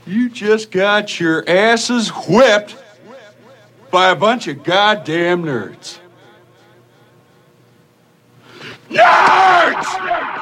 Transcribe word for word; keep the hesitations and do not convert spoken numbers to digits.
You just got your asses whipped by a bunch of goddamn nerds. Nerds!